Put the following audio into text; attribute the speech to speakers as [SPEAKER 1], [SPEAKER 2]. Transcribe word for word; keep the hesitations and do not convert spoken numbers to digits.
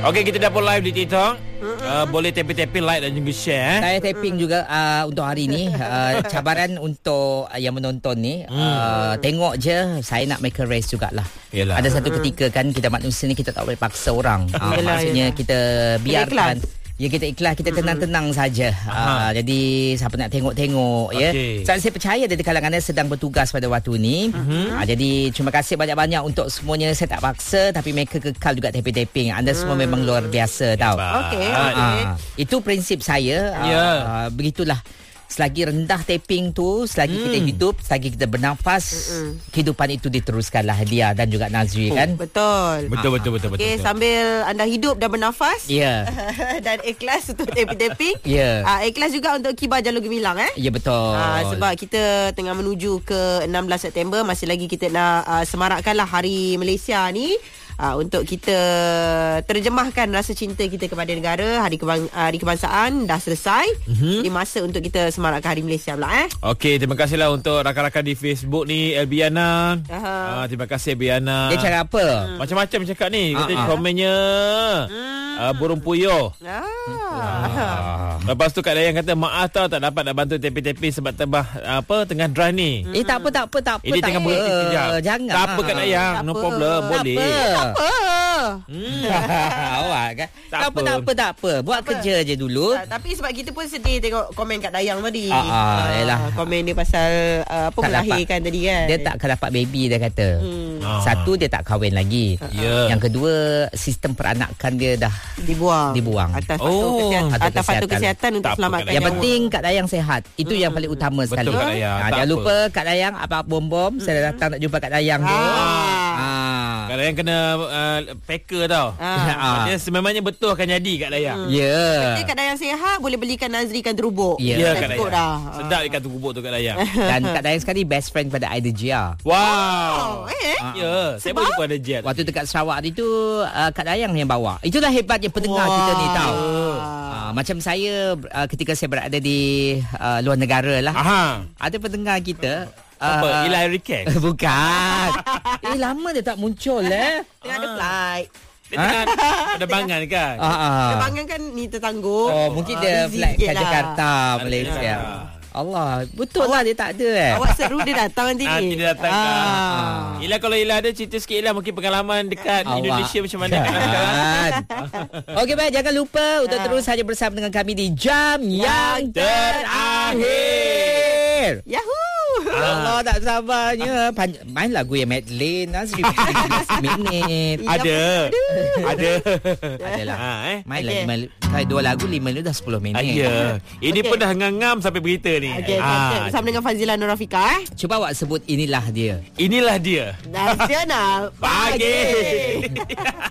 [SPEAKER 1] Okey, kita dah pun live di TikTok. Uh, boleh tapping-tapping, like dan juga share.
[SPEAKER 2] Saya tapping juga uh, untuk hari ni. Uh, cabaran untuk uh, yang menonton ni,
[SPEAKER 1] hmm.
[SPEAKER 2] uh, tengok je. Saya nak make a race jugalah.
[SPEAKER 1] Yalah.
[SPEAKER 2] Ada satu ketika kan, kita manusia ni kita tak boleh paksa orang. Uh,
[SPEAKER 3] Yalah,
[SPEAKER 2] maksudnya
[SPEAKER 3] yalah.
[SPEAKER 2] kita biarkan. Ya, kita ikhlas, kita
[SPEAKER 3] Mm-mm.
[SPEAKER 2] tenang-tenang saja. Uh, jadi siapa nak tengok-tengok ya.
[SPEAKER 1] Okey.
[SPEAKER 2] Saya, saya percaya dari kalangan anda sedang bertugas pada waktu ni. Uh-huh. Uh, jadi terima kasih banyak-banyak untuk semuanya. Saya tak paksa, tapi mereka kekal juga tapping-tapping. Anda semua
[SPEAKER 3] Hmm.
[SPEAKER 2] memang luar biasa tau.
[SPEAKER 3] Okey,
[SPEAKER 2] Uh,
[SPEAKER 3] okey.
[SPEAKER 2] uh, itu prinsip saya. Uh,
[SPEAKER 1] Ya.
[SPEAKER 2] uh, begitulah. Selagi rendah tapping tu, selagi
[SPEAKER 1] Hmm.
[SPEAKER 2] kita hidup, selagi kita bernafas,
[SPEAKER 3] Mm-mm.
[SPEAKER 2] kehidupan itu diteruskanlah dia dan juga Nazri
[SPEAKER 1] Oh.
[SPEAKER 2] kan.
[SPEAKER 3] Betul.
[SPEAKER 1] Betul betul betul betul.
[SPEAKER 3] Okey,
[SPEAKER 1] betul.
[SPEAKER 3] sambil anda hidup dan bernafas.
[SPEAKER 2] Ya.
[SPEAKER 3] Dan ikhlas untuk tapping-tapping.
[SPEAKER 2] Ya.
[SPEAKER 3] Ah, ikhlas juga untuk Kibar Jalur Gemilang eh.
[SPEAKER 2] Ya, betul.
[SPEAKER 3] Ah, sebab kita tengah menuju ke enam belas September, masih lagi kita nak uh, semarakkanlah Hari Malaysia ni. Uh, untuk kita terjemahkan rasa cinta kita kepada negara. Hari, kebang, hari kebangsaan dah selesai. Mm-hmm. Jadi masa untuk kita semarakkan Hari Malaysia pula eh.
[SPEAKER 1] Okey, terima kasihlah untuk rakan-rakan di Facebook ni, Elbiana.
[SPEAKER 3] Aha.
[SPEAKER 1] Ah, terima kasih Elbiana.
[SPEAKER 2] Dia cakap apa?
[SPEAKER 1] Hmm. Macam-macam cakap ni. Kata
[SPEAKER 2] Ah, ah.
[SPEAKER 1] komennya uh, burung puyuh.
[SPEAKER 3] Ah.
[SPEAKER 1] Ah. Lepas tu Kak Dayang kata maaf tau tak dapat nak bantu tepi-tepi sebab tebah apa tengah drive ni.
[SPEAKER 2] Eh, tak apa, tak apa, tak apa.
[SPEAKER 1] Ini
[SPEAKER 2] tak
[SPEAKER 1] tengah
[SPEAKER 2] apa.
[SPEAKER 1] berhenti sekejap.
[SPEAKER 2] Jangan.
[SPEAKER 1] Tak apa Kak Dayang,
[SPEAKER 3] Tak
[SPEAKER 1] no
[SPEAKER 3] apa.
[SPEAKER 1] problem,
[SPEAKER 3] Tak
[SPEAKER 1] boleh.
[SPEAKER 2] apa.
[SPEAKER 3] Apa?
[SPEAKER 1] Hmm.
[SPEAKER 2] Awak kan.
[SPEAKER 1] Tak
[SPEAKER 2] Tak apa,
[SPEAKER 1] apa.
[SPEAKER 2] tak apa, tak apa. Buat
[SPEAKER 3] Tak apa.
[SPEAKER 2] kerja je dulu.
[SPEAKER 3] Ah, tapi sebab kita pun sedih tengok komen Kak Dayang tadi.
[SPEAKER 2] Ah, ah, yalah.
[SPEAKER 3] Komen dia pasal uh, apa
[SPEAKER 2] Tak
[SPEAKER 3] melahirkan tadi kan.
[SPEAKER 2] Dia tak akan dapat baby, dia kata.
[SPEAKER 3] Hmm.
[SPEAKER 1] Ah.
[SPEAKER 2] Satu, dia tak kahwin lagi.
[SPEAKER 1] Ya.
[SPEAKER 2] Yang kedua, sistem peranakan dia dah
[SPEAKER 3] dibuang.
[SPEAKER 2] Dibuang.
[SPEAKER 3] Atas
[SPEAKER 1] Oh,
[SPEAKER 3] faktor kesihatan,
[SPEAKER 2] atas
[SPEAKER 3] atas faktor
[SPEAKER 2] kesihatan.
[SPEAKER 3] kesihatan untuk
[SPEAKER 1] Tak apa,
[SPEAKER 3] selamatkan
[SPEAKER 1] Kak
[SPEAKER 2] yang
[SPEAKER 3] nyawa.
[SPEAKER 2] penting Kak Dayang sehat. Itu yang paling utama sekali.
[SPEAKER 1] Betul, Kak Dayang.
[SPEAKER 2] Ah,
[SPEAKER 1] Tak
[SPEAKER 2] jangan
[SPEAKER 1] apa.
[SPEAKER 2] lupa Kak Dayang apa bom-bom. Saya dah datang nak jumpa Kak Dayang tu.
[SPEAKER 3] Ah.
[SPEAKER 2] Ah.
[SPEAKER 1] Kak Dayang kena uh, packer tau.
[SPEAKER 3] Ah.
[SPEAKER 1] Dia sememangnya betul akan jadi Kak Dayang.
[SPEAKER 2] Ya.
[SPEAKER 3] Jadi Kak Dayang sihat, boleh belikan Nazri ikan terubuk.
[SPEAKER 2] Ya.
[SPEAKER 1] Ya
[SPEAKER 3] Dah
[SPEAKER 1] Kak
[SPEAKER 3] cukup
[SPEAKER 1] Dayang.
[SPEAKER 3] dah.
[SPEAKER 1] Sedap ikan terubuk tu Kak Dayang.
[SPEAKER 2] Dan Kak Dayang sekali best friend pada Aida Jia.
[SPEAKER 1] Wow.
[SPEAKER 3] Oh, eh?
[SPEAKER 1] Ya, saya pun jumpa ada jet.
[SPEAKER 2] Waktu dekat Sarawak itu uh, Kak Dayang yang bawa. Itulah hebatnya pendengar
[SPEAKER 3] Wah.
[SPEAKER 2] kita ni tahu. Uh, macam saya uh, ketika saya berada di uh, luar negara lah.
[SPEAKER 1] Aha.
[SPEAKER 2] Ada pendengar kita
[SPEAKER 1] Apa?
[SPEAKER 2] uh,
[SPEAKER 1] Eli Riken?
[SPEAKER 2] Bukan. Eh, lama dia tak muncul eh.
[SPEAKER 3] Tengah ada flight.
[SPEAKER 1] Dia tengah penerbangan kan?
[SPEAKER 2] Ah, ah.
[SPEAKER 3] Penerbangan kan ni tertangguh.
[SPEAKER 2] Oh, mungkin
[SPEAKER 3] Ah,
[SPEAKER 2] dia
[SPEAKER 3] busy
[SPEAKER 2] flight
[SPEAKER 3] sikit
[SPEAKER 2] ke
[SPEAKER 3] lah.
[SPEAKER 2] Jakarta, Malaysia. Allah, betul lah dia tak ada eh.
[SPEAKER 3] Awak seru dia datang nanti
[SPEAKER 1] Nanti
[SPEAKER 3] ni.
[SPEAKER 1] dia datang kan?
[SPEAKER 3] Ah.
[SPEAKER 1] Ila kalau Ila ada cerita sikit Ila mungkin pengalaman dekat
[SPEAKER 2] Awak.
[SPEAKER 1] Indonesia macam mana kan?
[SPEAKER 2] Jangan. Okey, baik, jangan lupa untuk terus saja bersama dengan kami di jam yang terakhir.
[SPEAKER 3] Yahoo.
[SPEAKER 2] Allah, tak sabarnya. Pan- main lagu yang Madeleine Nazri lima belas minit.
[SPEAKER 1] Ada. Ada.
[SPEAKER 2] Adalah.
[SPEAKER 1] Ha, eh.
[SPEAKER 2] Main
[SPEAKER 3] Okey.
[SPEAKER 2] lagi okay. dua lagu lima minit dah sepuluh minit.
[SPEAKER 1] Ah, ya. Ini
[SPEAKER 3] Okey.
[SPEAKER 1] pun dah ngam-ngam sampai berita ni.
[SPEAKER 3] Okey, okay,
[SPEAKER 1] Ah,
[SPEAKER 3] bersama dengan Fazila Nur Rafika eh.
[SPEAKER 2] Cuba awak sebut inilah dia.
[SPEAKER 1] Inilah dia.
[SPEAKER 3] Nasional
[SPEAKER 1] Pagi.